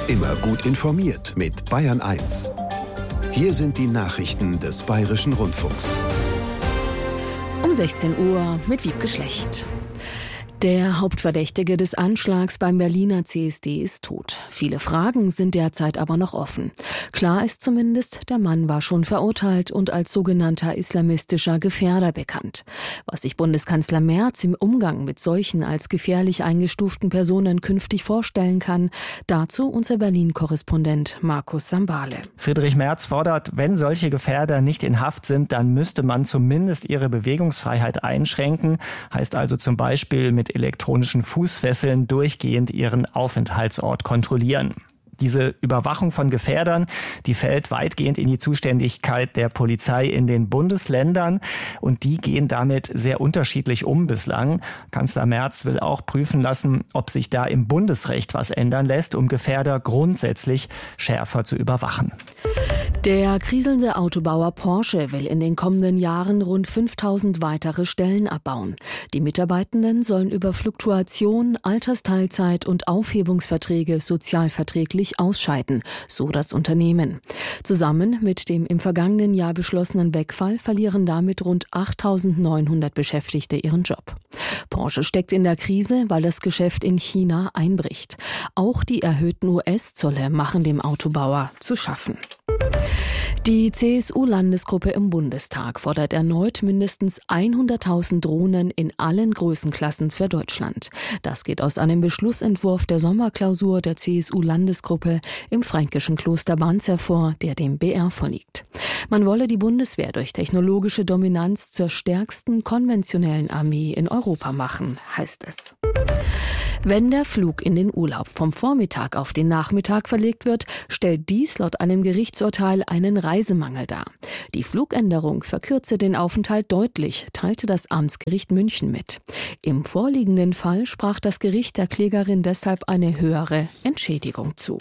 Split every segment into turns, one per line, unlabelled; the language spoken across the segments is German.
Immer gut informiert mit Bayern 1. Hier sind die Nachrichten des Bayerischen Rundfunks.
Um 16 Uhr mit Wiebke Schlecht. Der Hauptverdächtige des Anschlags beim Berliner CSD ist tot. Viele Fragen sind derzeit aber noch offen. Klar ist zumindest, der Mann war schon verurteilt und als sogenannter islamistischer Gefährder bekannt. Was sich Bundeskanzler Merz im Umgang mit solchen als gefährlich eingestuften Personen künftig vorstellen kann, dazu unser Berlin-Korrespondent Markus Sambale.
Friedrich Merz fordert, wenn solche Gefährder nicht in Haft sind, dann müsste man zumindest ihre Bewegungsfreiheit einschränken. Heißt also zum Beispiel mit elektronischen Fußfesseln durchgehend ihren Aufenthaltsort kontrollieren. Diese Überwachung von Gefährdern, die fällt weitgehend in die Zuständigkeit der Polizei in den Bundesländern und die gehen damit sehr unterschiedlich um bislang. Kanzler Merz will auch prüfen lassen, ob sich da im Bundesrecht was ändern lässt, um Gefährder grundsätzlich schärfer zu überwachen.
Der kriselnde Autobauer Porsche will in den kommenden Jahren rund 5000 weitere Stellen abbauen. Die Mitarbeitenden sollen über Fluktuation, Altersteilzeit und Aufhebungsverträge sozialverträglich ausscheiden, so das Unternehmen. Zusammen mit dem im vergangenen Jahr beschlossenen Wegfall verlieren damit rund 8.900 Beschäftigte ihren Job. Porsche steckt in der Krise, weil das Geschäft in China einbricht. Auch die erhöhten US-Zölle machen dem Autobauer zu schaffen. Die CSU-Landesgruppe im Bundestag fordert erneut mindestens 100.000 Drohnen in allen Größenklassen für Deutschland. Das geht aus einem Beschlussentwurf der Sommerklausur der CSU-Landesgruppe im fränkischen Kloster Banz hervor, der dem BR vorliegt. Man wolle die Bundeswehr durch technologische Dominanz zur stärksten konventionellen Armee in Europa machen, heißt es. Wenn der Flug in den Urlaub vom Vormittag auf den Nachmittag verlegt wird, stellt dies laut einem Gerichtsurteil einen Reisemangel dar. Die Flugänderung verkürze den Aufenthalt deutlich, teilte das Amtsgericht München mit. Im vorliegenden Fall sprach das Gericht der Klägerin deshalb eine höhere Entschädigung zu.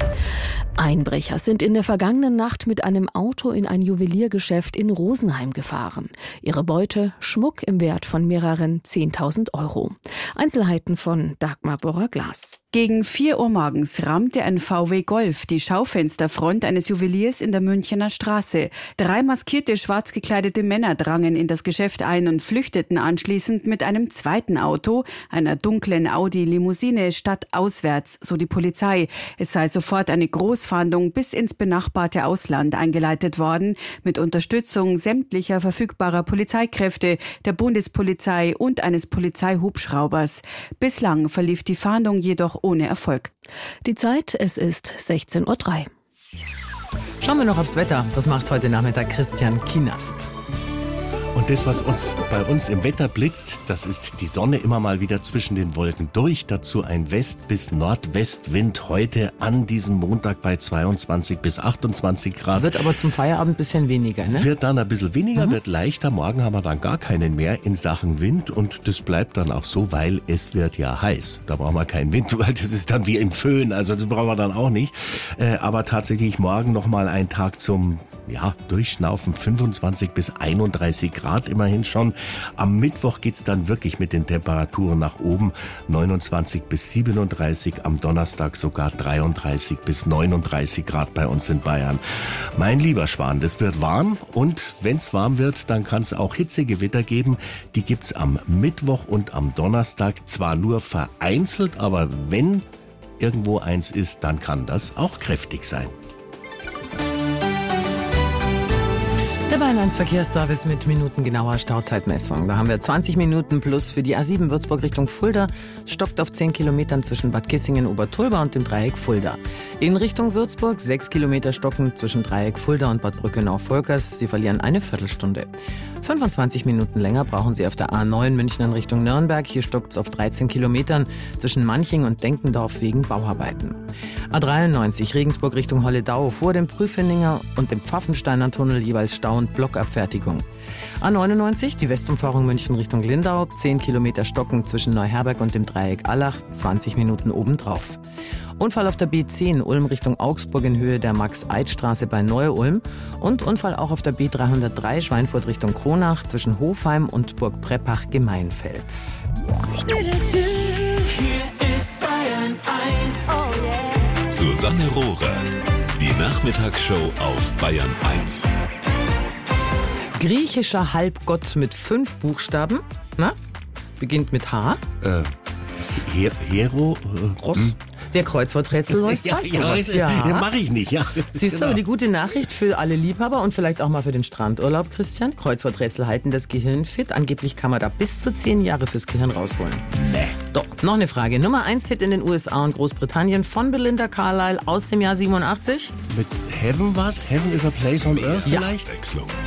Einbrecher sind in der vergangenen Nacht mit einem Auto in ein Juweliergeschäft in Rosenheim gefahren. Ihre Beute Schmuck im Wert von mehreren 10.000 Euro. Einzelheiten von Dagmar Borrer-Glas.
Gegen 4 Uhr morgens rammte ein VW Golf die Schaufensterfront eines Juweliers in der Münchener Straße. 3 maskierte, schwarz gekleidete Männer drangen in das Geschäft ein und flüchteten anschließend mit einem zweiten Auto, einer dunklen Audi-Limousine, stadtauswärts, so die Polizei. Es sei sofort eine Großfahndung bis ins benachbarte Ausland eingeleitet worden, mit Unterstützung sämtlicher verfügbarer Polizeikräfte, der Bundespolizei und eines Polizeihubschraubers. Bislang verlief die Fahndung jedoch ohne Erfolg.
Die Zeit, es ist 16:03 Uhr.
Schauen wir noch aufs Wetter. Das macht heute Nachmittag Christian Kienast.
Und das, was bei uns im Wetter blitzt, das ist die Sonne immer mal wieder zwischen den Wolken durch. Dazu ein West- bis Nordwestwind heute an diesem Montag bei 22 bis 28 Grad.
Wird aber zum Feierabend ein bisschen weniger, ne?
Wird dann ein bisschen weniger, wird leichter. Morgen haben wir dann gar keinen mehr in Sachen Wind. Und das bleibt dann auch so, weil es wird ja heiß. Da brauchen wir keinen Wind, weil das ist dann wie im Föhn. Also das brauchen wir dann auch nicht. Aber tatsächlich morgen nochmal ein Tag zum Durchschnaufen, 25 bis 31 Grad immerhin schon. Am Mittwoch geht's dann wirklich mit den Temperaturen nach oben, 29 bis 37, am Donnerstag sogar 33 bis 39 Grad bei uns in Bayern. Mein lieber Schwan, das wird warm und wenn's warm wird, dann kann's auch Hitzegewitter geben. Die gibt's am Mittwoch und am Donnerstag, zwar nur vereinzelt, aber wenn irgendwo eins ist, dann kann das auch kräftig sein.
Der Bayern 1 Verkehrsservice mit minutengenauer Stauzeitmessung. Da haben wir 20 Minuten plus für die A7 Würzburg Richtung Fulda. Stockt auf 10 Kilometern zwischen Bad Kissingen, Obertulba und dem Dreieck Fulda. In Richtung Würzburg 6 Kilometer stocken zwischen Dreieck Fulda und Bad Brückenau-Volkers. Sie verlieren eine Viertelstunde. 25 Minuten länger brauchen Sie auf der A9 München in Richtung Nürnberg. Hier stockt es auf 13 Kilometern zwischen Manching und Denkendorf wegen Bauarbeiten. A93 Regensburg Richtung Holledau vor dem Prüfeninger und dem Pfaffensteiner Tunnel jeweils Stau und Blockabfertigung. A99 die Westumfahrung München Richtung Lindau, 10 Kilometer stocken zwischen Neuherberg und dem Dreieck Allach, 20 Minuten obendrauf. Unfall auf der B10 Ulm Richtung Augsburg in Höhe der Max-Eid-Straße bei Neu-Ulm und Unfall auch auf der B303 Schweinfurt Richtung Kronach zwischen Hofheim und Burg Preppach-Gemeinfeld.
Hier ist Bayern 1. Oh yeah. Susanne Rohrer. Die Nachmittagsshow auf Bayern 1.
Griechischer Halbgott mit 5 Buchstaben. Na? Beginnt mit H.
Ross?
Wer Kreuzworträtsel löst, weiß sowas.
Mache ich nicht. Ja.
Siehst du, aber die gute Nachricht für alle Liebhaber und vielleicht auch mal für den Strandurlaub, Christian. Kreuzworträtsel halten das Gehirn fit. Angeblich kann man da bis zu 10 Jahre fürs Gehirn rausholen. Nee. Doch, noch eine Frage. Nummer 1 Hit in den USA und Großbritannien von Belinda Carlisle aus dem Jahr 87.
Mit Heaven was? Heaven is a place on earth vielleicht?
Wechslung.